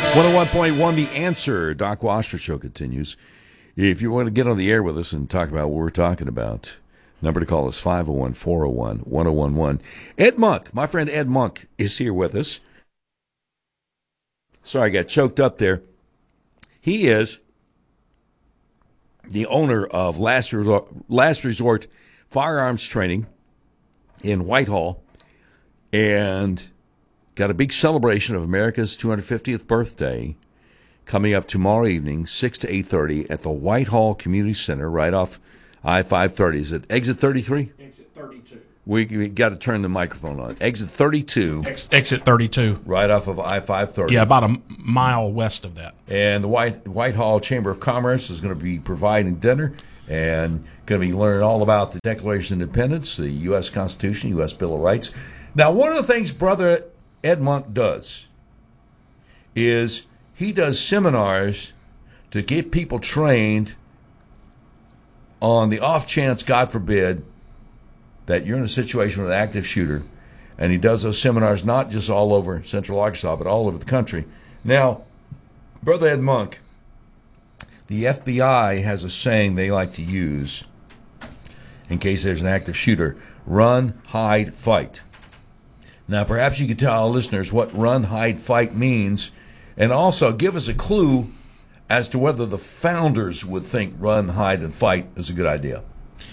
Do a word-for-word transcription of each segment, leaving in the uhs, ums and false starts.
one oh one point one The Answer. Doc Washer Show continues. If you want to get on the air with us and talk about what we're talking about, number to call is five oh one, four oh one, one oh one one. Ed Monk, my friend Ed Monk, is here with us. Sorry, I got choked up there. He is the owner of Last Resort, Last Resort Firearms Training in Whitehall, and got a big celebration of America's two hundred fiftieth birthday coming up tomorrow evening, six to eight thirty, at the Whitehall Community Center, right off I five thirty. Is it exit thirty-three? Exit thirty-two. We, we got to turn the microphone on. Exit thirty-two. Ex- exit thirty-two. Right off of I five thirty. Yeah, about a m- mile west of that. And the White Whitehall Chamber of Commerce is going to be providing dinner and going to be learning all about the Declaration of Independence, the U S Constitution, U S Bill of Rights. Now, one of the things Brother Ed Monk does is he does seminars to get people trained on the off chance, God forbid, that you're in a situation with an active shooter. And he does those seminars not just all over Central Arkansas, but all over the country. Now, Brother Ed Monk, the F B I has a saying they like to use in case there's an active shooter: run, hide, fight. Now, perhaps you could tell our listeners what run, hide, fight means, and also give us a clue as to whether the founders would think run, hide, and fight is a good idea.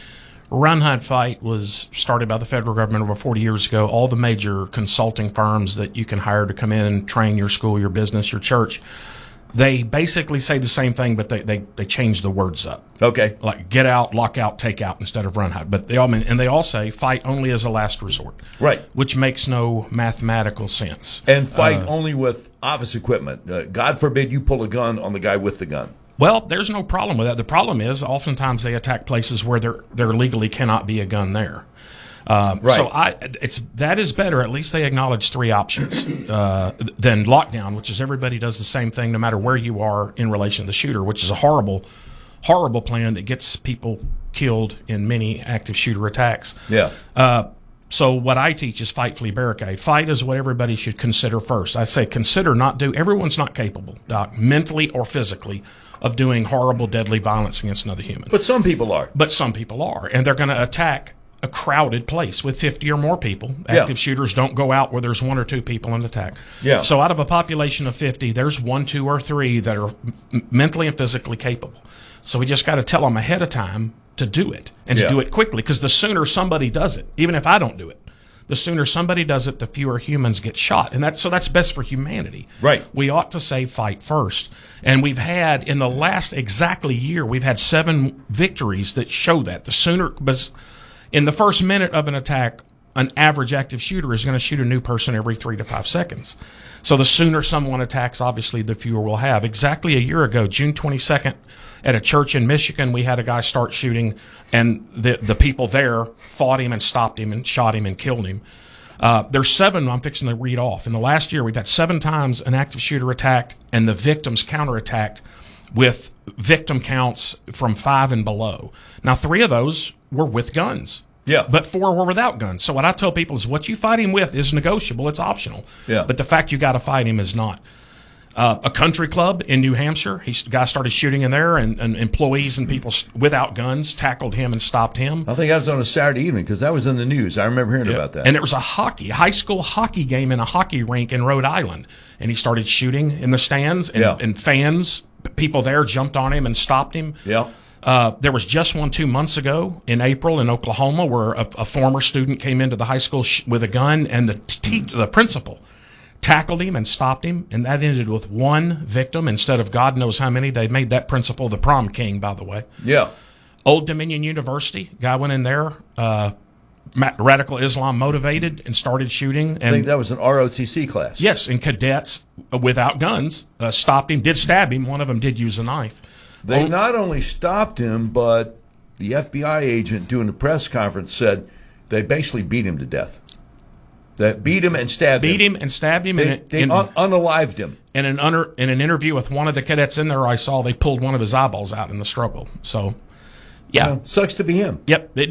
Run, Hide, Fight was started by the federal government over forty years ago. All the major consulting firms that you can hire to come in and train your school, your business, your church, they basically say the same thing, but they, they, they change the words up. Okay. Like get out, lock out, take out instead of run, hide. But they all mean, and they all say fight only as a last resort. Right. Which makes no mathematical sense. And fight uh, only with office equipment. Uh, God forbid you pull a gun on the guy with the gun. Well, there's no problem with that. The problem is oftentimes they attack places where there there legally cannot be a gun there. Um, right. So I, it's that is better. At least they acknowledge three options uh, than lockdown, which is everybody does the same thing no matter where you are in relation to the shooter, which is a horrible, horrible plan that gets people killed in many active shooter attacks. Yeah. Uh, so what I teach is fight, flee, barricade. Fight is what everybody should consider first. I say consider, not do. Everyone's not capable, Doc, mentally or physically, of doing horrible, deadly violence against another human. But some people are. But some people are, and they're going to attack a crowded place with fifty or more people. Active Yeah. shooters don't go out where there's one or two people in attack. Yeah. So out of a population of fifty, there's one, two, or three that are m- mentally and physically capable. So we just got to tell them ahead of time to do it, and Yeah. to do it quickly, because the sooner somebody does it, even if I don't do it, the sooner somebody does it, the fewer humans get shot. And that, so that's best for humanity. Right. We ought to say fight first. And we've had, in the last exactly year, we've had seven victories that show that. The sooner, but in the first minute of an attack, an average active shooter is going to shoot a new person every three to five seconds. So the sooner someone attacks, obviously, the fewer we'll have. Exactly a year ago, June twenty-second, at a church in Michigan, we had a guy start shooting, and the the people there fought him and stopped him and shot him and killed him. Uh, there's seven I'm fixing to read off. In the last year, we've had seven times an active shooter attacked and the victims counterattacked with victim counts from five and below. Now, three of those were with guns. Yeah. But four were without guns. So what I tell people is what you fight him with is negotiable. It's optional. Yeah. But the fact you got to fight him is not. Uh, a country club in New Hampshire, he guy started shooting in there, and, and employees and people without guns tackled him and stopped him. I think I was on a Saturday evening because that was in the news. I remember hearing Yeah. about that. And there was a hockey, high school hockey game in a hockey rink in Rhode Island. And he started shooting in the stands, and, Yeah. and fans, people there jumped on him and stopped him. Yeah. Uh, there was just one two months ago in April in Oklahoma where a, a former student came into the high school sh- with a gun, and the te- the principal tackled him and stopped him, and that ended with one victim instead of God knows how many. They made that principal the prom king, by the way. Yeah. Old Dominion University, guy went in there, uh, radical Islam motivated, and started shooting. And I think that was an R O T C class. yes, and cadets uh, without guns uh, stopped him, did stab him. One of them did use a knife. They Old- not only stopped him, but the F B I agent doing the press conference said they basically beat him to death. They beat him and stabbed Beat him. him and stabbed him. They, and, they and, un- unalived him. in an under, in an interview with one of the cadets in there, I saw they pulled one of his eyeballs out in the struggle. So, yeah, Well, sucks to be him. yep, they do.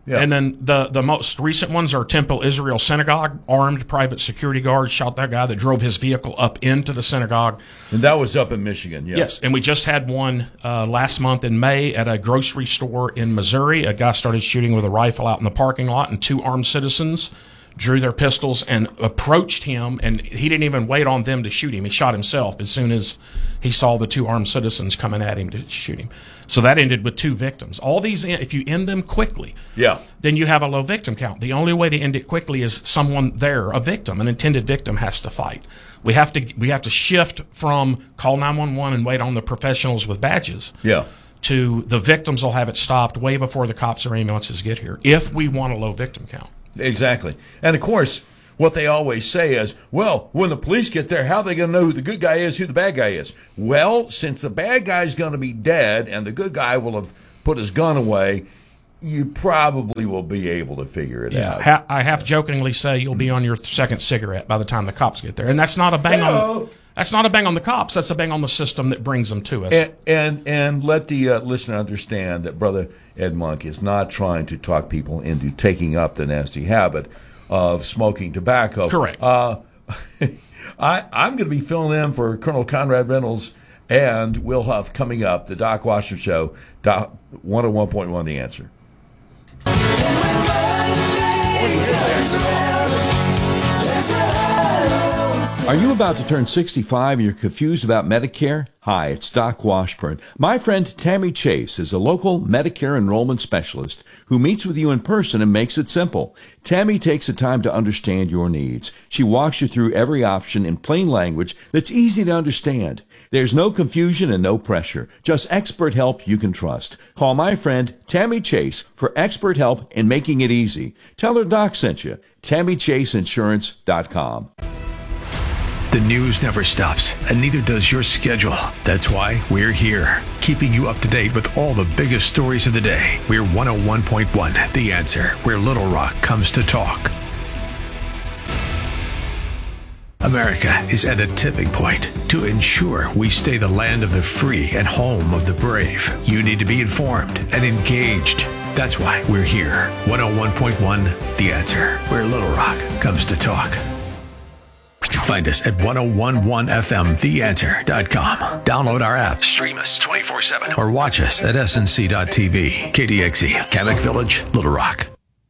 Yeah. And then the, the most recent ones are Temple Israel Synagogue. Armed private security guards shot that guy that drove his vehicle up into the synagogue. And that was up in Michigan, yes. Yes, and we just had one uh, last month in May at a grocery store in Missouri. A guy started shooting with a rifle out in the parking lot, and two armed citizens drew their pistols and approached him, and he didn't even wait on them to shoot him. He shot himself as soon as he saw the two armed citizens coming at him to shoot him. So that ended with two victims. All these, if you end them quickly, yeah, then you have a low victim count. The only way to end it quickly is someone there, a victim, an intended victim, has to fight. We have to we have to shift from call nine one one and wait on the professionals with badges. Yeah. To the victims will have it stopped way before the cops or ambulances get here, if we want a low victim count. Exactly. And, of course, what they always say is, well, when the police get there, how are they going to know who the good guy is, who the bad guy is? Well, since the bad guy's going to be dead and the good guy will have put his gun away, you probably will be able to figure it yeah, out. Ha- I half jokingly say you'll be on your second cigarette by the time the cops get there. And that's not a bang Hello. on that's not a bang on the cops. That's a bang on the system that brings them to us. And and, and let the uh, listener understand that Brother Ed Monk is not trying to talk people into taking up the nasty habit of smoking tobacco. Correct. Uh, I, I'm going to be filling in for Colonel Conrad Reynolds and Will Huff coming up, the Doc Washer Show, Doc, one oh one point one The Answer. Are you about to turn sixty-five and you're confused about Medicare? Hi, it's Doc Washburn. My friend Tammy Chase is a local Medicare enrollment specialist who meets with you in person and makes it simple. Tammy takes the time to understand your needs. She walks you through every option in plain language that's easy to understand. There's no confusion and no pressure, just expert help you can trust. Call my friend Tammy Chase for expert help in making it easy. Tell her Doc sent you. Tammy Chase Insurance dot com. The news never stops, and neither does your schedule. That's why we're here, keeping you up to date with all the biggest stories of the day. We're one oh one point one The Answer, where Little Rock comes to talk. America is at a tipping point. To ensure we stay the land of the free and home of the brave, you need to be informed and engaged. That's why we're here. one oh one point one The Answer, where Little Rock comes to talk. Find us at ten eleven F M the answer dot com. Download our app, stream us twenty-four seven, or watch us at S N C dot T V. K D X E, Kamek Village, Little Rock.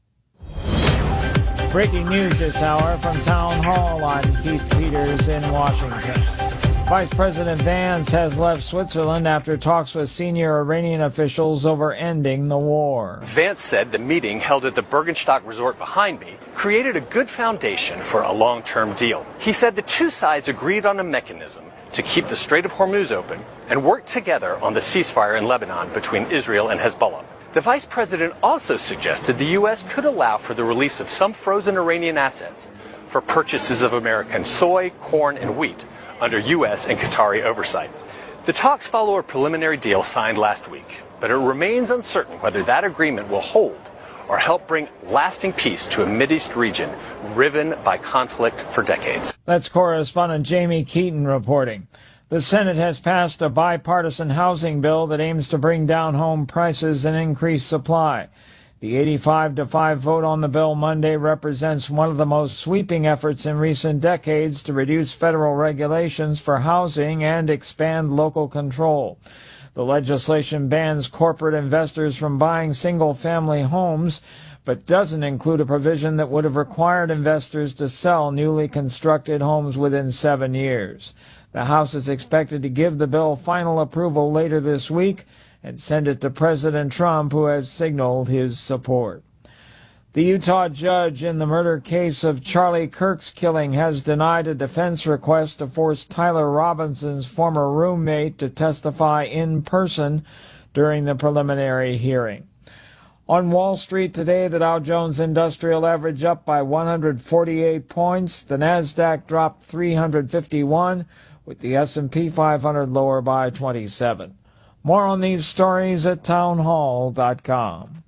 Breaking news this hour from Town Hall. I'm Keith Peters in Washington. Vice President Vance has left Switzerland after talks with senior Iranian officials over ending the war. Vance said the meeting held at the Bergenstock Resort behind me created a good foundation for a long-term deal. He said the two sides agreed on a mechanism to keep the Strait of Hormuz open and work together on the ceasefire in Lebanon between Israel and Hezbollah. The vice president also suggested the U S could allow for the release of some frozen Iranian assets for purchases of American soy, corn, and wheat under U S and Qatari oversight. The talks follow a preliminary deal signed last week, but it remains uncertain whether that agreement will hold or help bring lasting peace to a Mideast region riven by conflict for decades. That's correspondent Jamie Keaton reporting. The Senate has passed a bipartisan housing bill that aims to bring down home prices and increase supply. The eighty-five to five vote on the bill Monday represents one of the most sweeping efforts in recent decades to reduce federal regulations for housing and expand local control. The legislation bans corporate investors from buying single-family homes, but doesn't include a provision that would have required investors to sell newly constructed homes within seven years. The House is expected to give the bill final approval later this week and send it to President Trump, who has signaled his support. The Utah judge in the murder case of Charlie Kirk's killing has denied a defense request to force Tyler Robinson's former roommate to testify in person during the preliminary hearing. On Wall Street today, the Dow Jones Industrial Average up by one hundred forty-eight points. The Nasdaq dropped three hundred fifty-one, with the S and P five hundred lower by twenty-seven. More on these stories at town hall dot com.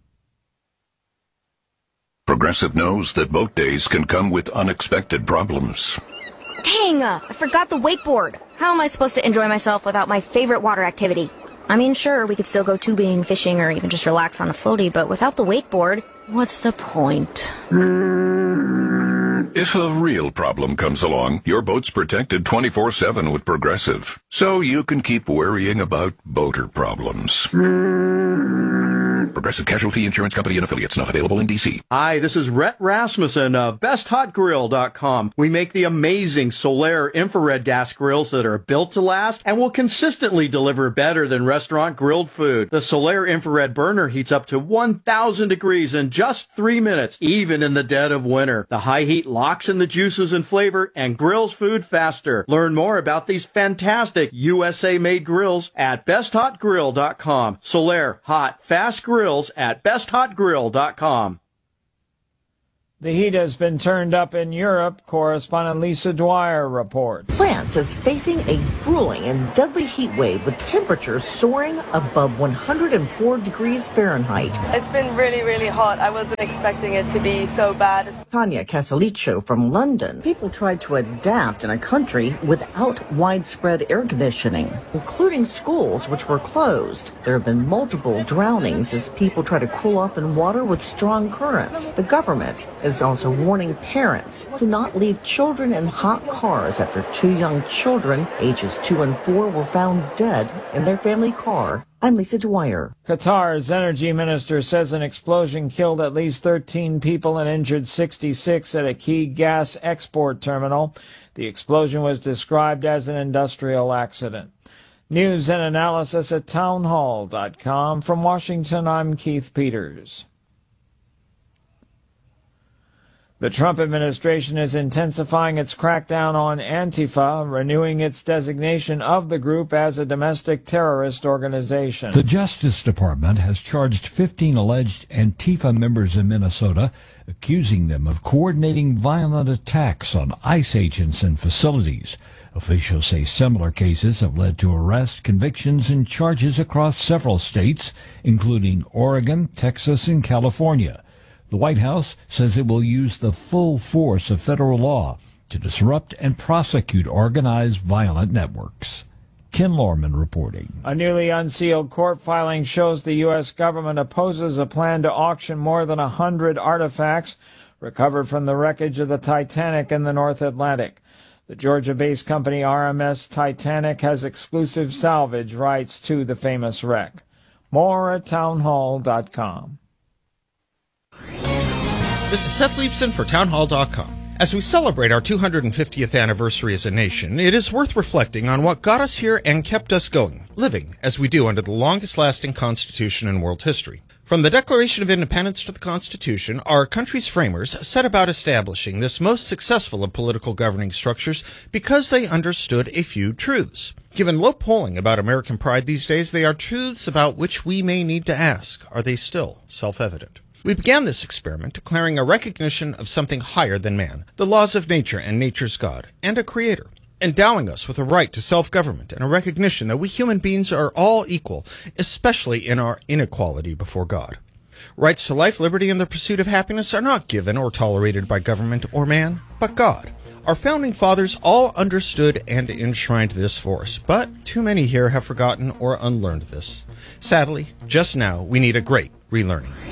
Progressive knows that boat days can come with unexpected problems. Dang, uh, I forgot the wakeboard. How am I supposed to enjoy myself without my favorite water activity? I mean, sure, we could still go tubing, fishing, or even just relax on a floaty, but without the wakeboard, What's the point? If a real problem comes along, your boat's protected twenty-four seven with Progressive, so you can keep worrying about boater problems. Progressive Casualty Insurance Company and Affiliates, not available in D C. Hi, this is Rhett Rasmussen of best hot grill dot com. We make the amazing Solaire infrared gas grills that are built to last and will consistently deliver better than restaurant grilled food. The Solaire infrared burner heats up to one thousand degrees in just three minutes, even in the dead of winter. The high heat locks in the juices and flavor and grills food faster. Learn more about these fantastic U S A-made grills at best hot grill dot com. Solaire, hot, fast grills at best hot grill dot com. The heat has been turned up in Europe. Correspondent Lisa Dwyer reports. France is facing a grueling and deadly heat wave with temperatures soaring above one hundred four degrees Fahrenheit. It's been really, really hot. I wasn't expecting it to be so bad. Tanya Casalicio from London. People tried to adapt in a country without widespread air conditioning, including schools which were closed. There have been multiple drownings as people try to cool off in water with strong currents. The government is also warning parents to not leave children in hot cars after two young children, ages two and four, were found dead in their family car. I'm Lisa Dwyer. Qatar's energy minister says an explosion killed at least thirteen people and injured sixty-six at a key gas export terminal. The explosion was described as an industrial accident. News and analysis at townhall dot com. From Washington, I'm Keith Peters. The Trump administration is intensifying its crackdown on Antifa, renewing its designation of the group as a domestic terrorist organization. The Justice Department has charged fifteen alleged Antifa members in Minnesota, accusing them of coordinating violent attacks on ICE agents and facilities. Officials say similar cases have led to arrests, convictions, and charges across several states, including Oregon, Texas, and California. The White House says it will use the full force of federal law to disrupt and prosecute organized violent networks. Ken Lorman reporting. A newly unsealed court filing shows the U S government opposes a plan to auction more than a hundred artifacts recovered from the wreckage of the Titanic in the North Atlantic. The Georgia-based company R M S Titanic has exclusive salvage rights to the famous wreck. More at townhall dot com. This is Seth Leibson for townhall dot com. As we celebrate our two hundred fiftieth anniversary as a nation, it is worth reflecting on what got us here and kept us going, living as we do under the longest-lasting Constitution in world history. From the Declaration of Independence to the Constitution, our country's framers set about establishing this most successful of political governing structures because they understood a few truths. Given low polling about American pride these days, they are truths about which we may need to ask, are they still self-evident? We began this experiment declaring a recognition of something higher than man, the laws of nature and nature's God, and a creator, endowing us with a right to self-government and a recognition that we human beings are all equal, especially in our inequality before God. Rights to life, liberty, and the pursuit of happiness are not given or tolerated by government or man, but God. Our founding fathers all understood and enshrined this for us, but too many here have forgotten or unlearned this. Sadly, just now we need a great relearning.